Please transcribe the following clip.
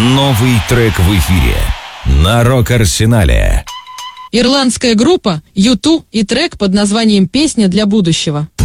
Новый трек в эфире на Рок-Арсенале. Ирландская группа U2 и трек под названием «Песня для будущего».